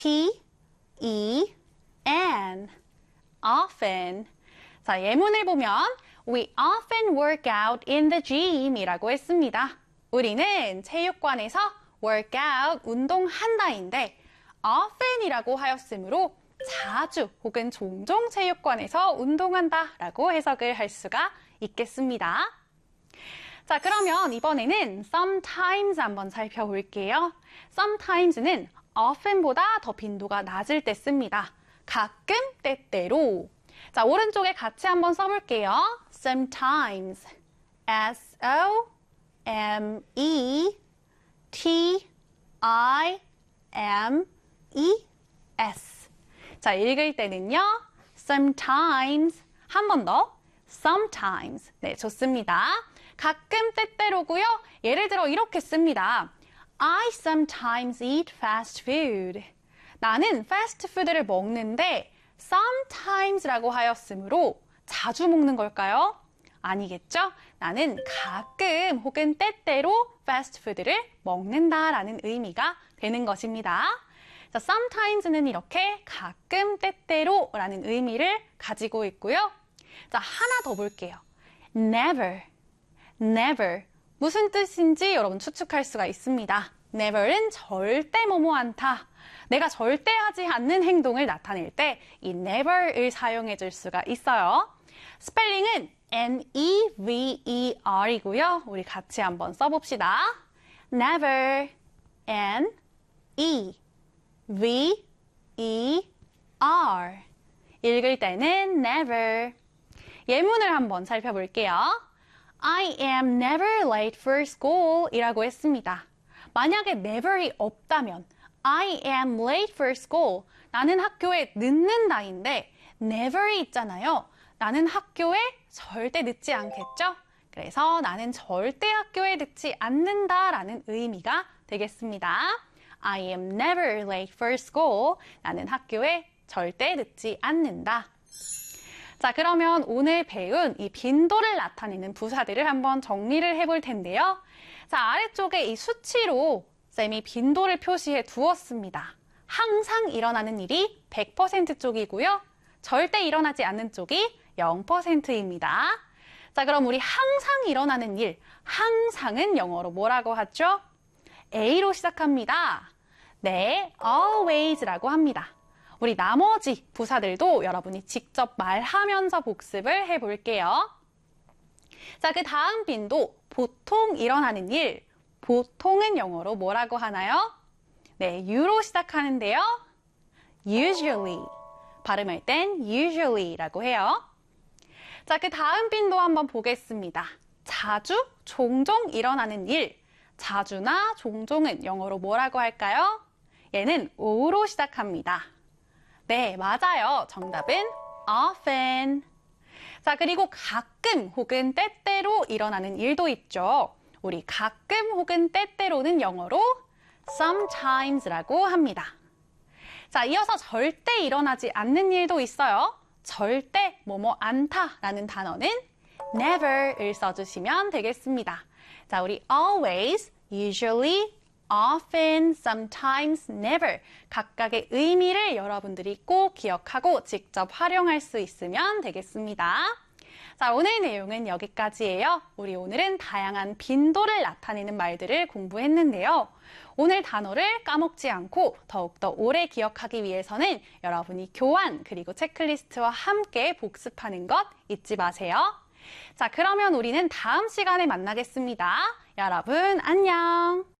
T-E-N. often. 자, 예문을 보면 We often work out in the gym 이라고 했습니다. 우리는 체육관에서 work out, 운동한다인데 often 이라고 하였으므로 자주 혹은 종종 체육관에서 운동한다 라고 해석을 할 수가 있겠습니다. 자, 그러면 이번에는 sometimes 한번 살펴볼게요. sometimes는 often보다 더 빈도가 낮을 때 씁니다. 가끔, 때때로. 자, 오른쪽에 같이 한번 써볼게요. sometimes. S-O-M-E-T-I-M-E-S. 자, 읽을 때는요. sometimes. 한 번 더. sometimes. 네, 좋습니다. 가끔, 때때로고요. 예를 들어 이렇게 씁니다. I sometimes eat fast food. 나는 패스트푸드를 먹는데 sometimes라고 하였으므로 자주 먹는 걸까요? 아니겠죠? 나는 가끔 혹은 때때로 패스트푸드를 먹는다라는 의미가 되는 것입니다. 자, sometimes는 이렇게 가끔, 때때로라는 의미를 가지고 있고요. 자, 하나 더 볼게요. never. never. 무슨 뜻인지 여러분 추측할 수가 있습니다. never는 절대 뭐뭐 않다. 내가 절대 하지 않는 행동을 나타낼 때 이 never을 사용해 줄 수가 있어요. 스펠링은 N-E-V-E-R이고요. 우리 같이 한번 써봅시다. never, N-E-V-E-R. 읽을 때는 never. 예문을 한번 살펴볼게요. I am never late for school 이라고 했습니다. 만약에 never이 없다면 I am late for school. 나는 학교에 늦는다인데 never이 있잖아요. 나는 학교에 절대 늦지 않겠죠? 그래서 나는 절대 학교에 늦지 않는다라는 의미가 되겠습니다. I am never late for school. 나는 학교에 절대 늦지 않는다. 자, 그러면 오늘 배운 이 빈도를 나타내는 부사들을 한번 정리를 해볼 텐데요. 자, 아래쪽에 이 수치로 쌤이 빈도를 표시해 두었습니다. 항상 일어나는 일이 100% 쪽이고요. 절대 일어나지 않는 쪽이 0%입니다. 자, 그럼 우리 항상 일어나는 일, 항상은 영어로 뭐라고 하죠? A로 시작합니다. 네, always라고 합니다. 우리 나머지 부사들도 여러분이 직접 말하면서 복습을 해볼게요. 자, 그 다음 빈도, 보통 일어나는 일, 보통은 영어로 뭐라고 하나요? 네, U로 시작하는데요. usually. 발음할 땐 usually라고 해요. 자, 그 다음 빈도 한번 보겠습니다. 자주, 종종 일어나는 일. 자주나 종종은 영어로 뭐라고 할까요? 얘는 O로 시작합니다. 네, 맞아요. 정답은 often. 자, 그리고 가끔 혹은 때때로 일어나는 일도 있죠. 우리 가끔 혹은 때때로는 영어로 sometimes라고 합니다. 자, 이어서 절대 일어나지 않는 일도 있어요. 절대 뭐뭐 않다라는 단어는 never을 써주시면 되겠습니다. 자, 우리 always, usually, often, sometimes, never 각각의 의미를 여러분들이 꼭 기억하고 직접 활용할 수 있으면 되겠습니다. 자, 오늘 내용은 여기까지예요. 우리 오늘은 다양한 빈도를 나타내는 말들을 공부했는데요. 오늘 단어를 까먹지 않고 더욱더 오래 기억하기 위해서는 여러분이 교환 그리고 체크리스트와 함께 복습하는 것 잊지 마세요. 자, 그러면 우리는 다음 시간에 만나겠습니다. 여러분 안녕!